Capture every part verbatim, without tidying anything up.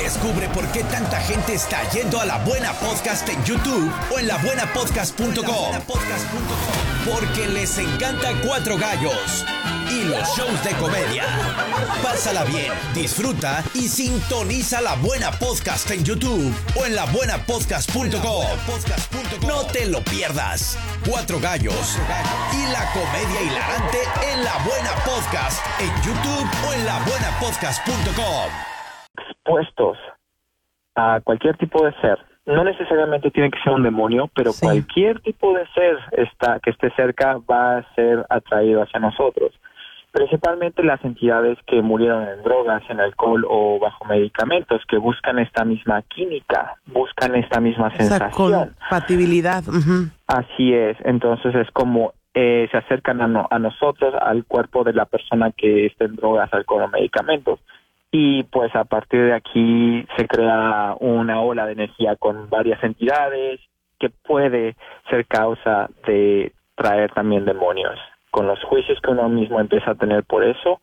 Descubre por qué tanta gente está yendo a La Buena Podcast en YouTube o en la buena podcast punto com. Porque les encanta Cuatro Gallos y los shows de comedia. Pásala bien, disfruta y sintoniza La Buena Podcast en YouTube o en la buena podcast punto com. No te lo pierdas. Cuatro Gallos y la comedia hilarante en La Buena Podcast en YouTube o en la buena podcast punto com. Expuestos a cualquier tipo de ser. No necesariamente tiene que ser un demonio, pero sí. Cualquier tipo de ser está, que esté cerca va a ser atraído hacia nosotros. Principalmente las entidades que murieron en drogas, en alcohol o bajo medicamentos, que buscan esta misma química, buscan esta misma Esa sensación. compatibilidad. Uh-huh. Así es. Entonces es como eh, se acercan a, no, a nosotros, al cuerpo de la persona que está en drogas, alcohol o medicamentos. Y pues a partir de aquí se crea una ola de energía con varias entidades que puede ser causa de traer también demonios, con los juicios que uno mismo empieza a tener por eso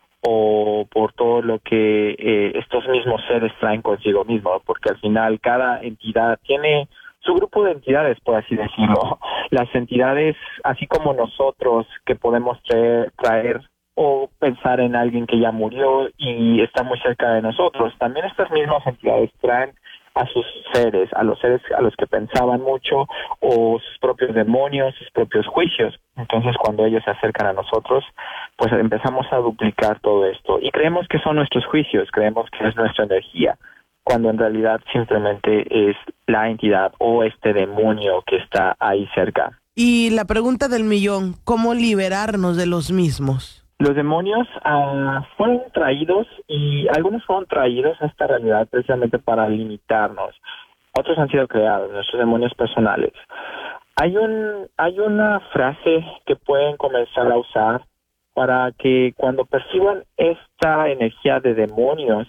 o por todo lo que eh, estos mismos seres traen consigo mismo, porque al final cada entidad tiene su grupo de entidades, por así decirlo. Las entidades, así como nosotros que podemos traer, traer o pensar en alguien que ya murió y está muy cerca de nosotros. También estas mismas entidades traen a sus seres, a los seres a los que pensaban mucho, o sus propios demonios, sus propios juicios. Entonces, cuando ellos se acercan a nosotros, pues empezamos a duplicar todo esto. Y creemos que son nuestros juicios, creemos que es nuestra energía, cuando en realidad simplemente es la entidad o este demonio que está ahí cerca. Y la pregunta del millón, ¿cómo liberarnos de los mismos? Los demonios uh, fueron traídos y algunos fueron traídos a esta realidad precisamente para limitarnos. Otros han sido creados, nuestros demonios personales. Hay un hay una frase que pueden comenzar a usar para que cuando perciban esta energía de demonios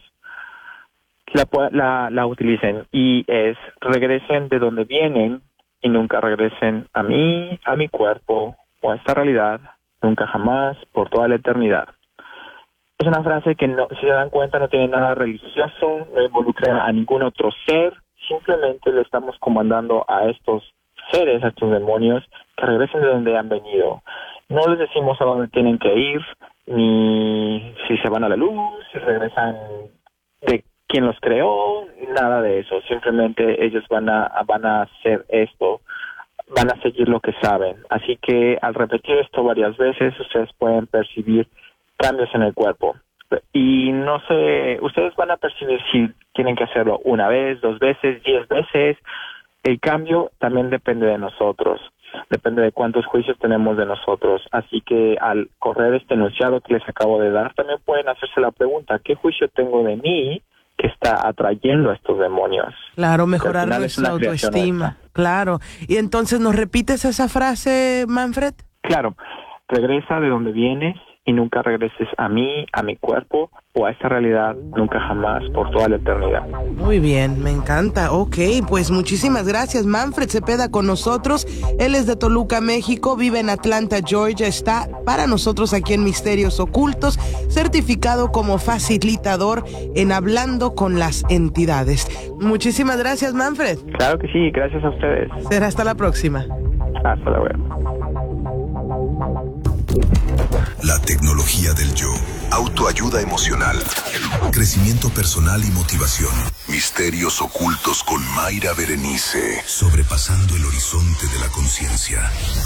la, la, la utilicen, y es: regresen de donde vienen y nunca regresen a mí, a mi cuerpo o a esta realidad. Nunca jamás, por toda la eternidad. Es una frase que, no, si se dan cuenta, no tiene nada religioso, no involucra a ningún otro ser, simplemente le estamos comandando a estos seres, a estos demonios, que regresen de donde han venido. No les decimos a dónde tienen que ir, ni si se van a la luz, si regresan de quién los creó, nada de eso. Simplemente ellos van a, van a hacer esto, van a seguir lo que saben. Así que al repetir esto varias veces, ustedes pueden percibir cambios en el cuerpo. Y no sé, ustedes van a percibir si tienen que hacerlo una vez, dos veces, diez veces. El cambio también depende de nosotros, depende de cuántos juicios tenemos de nosotros. Así que al correr este enunciado que les acabo de dar, también pueden hacerse la pregunta: ¿qué juicio tengo de mí que está atrayendo a estos demonios? Claro, mejorar nuestra autoestima. Claro. Y entonces, ¿nos repites esa frase, Manfred? Claro. Regresa de donde vienes y nunca regreses a mí, a mi cuerpo o a esta realidad, nunca jamás, por toda la eternidad. Muy bien, me encanta. Ok, pues muchísimas gracias. Manfred Cepeda con nosotros. Él es de Toluca, México, vive en Atlanta, Georgia. Está para nosotros aquí en Misterios Ocultos, certificado como facilitador en Hablando con las Entidades. Muchísimas gracias, Manfred. Claro que sí, gracias a ustedes. Será hasta la próxima. Hasta luego. La tecnología del yo, autoayuda emocional, crecimiento personal y motivación. Misterios ocultos con Mayra Berenice, sobrepasando el horizonte de la conciencia.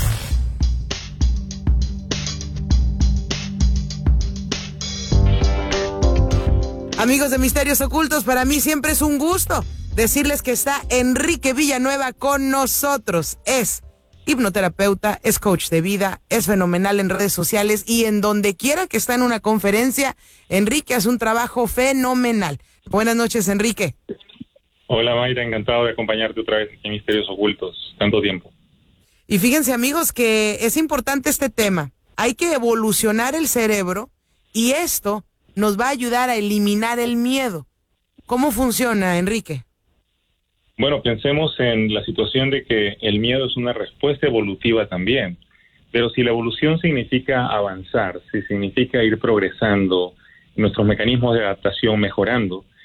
Amigos de Misterios Ocultos, para mí siempre es un gusto decirles que está Enrique Villanueva con nosotros. Es hipnoterapeuta, es coach de vida, es fenomenal en redes sociales y en donde quiera que está en una conferencia, Enrique hace un trabajo fenomenal. Buenas noches, Enrique. Hola, Mayra, encantado de acompañarte otra vez aquí en Misterios Ocultos. Tanto tiempo. Y fíjense, amigos, que es importante este tema. Hay que evolucionar el cerebro y esto nos va a ayudar a eliminar el miedo. ¿Cómo funciona, Enrique? Bueno, pensemos en la situación de que el miedo es una respuesta evolutiva también, pero si la evolución significa avanzar, si significa ir progresando, nuestros mecanismos de adaptación mejorando,